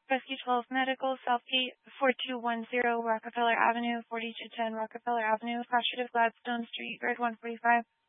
Rescue 12 Medical, Southgate, 4210 Rockefeller Avenue, 4210 Rockefeller Avenue, cross street of Gladstone Street, Grid 145.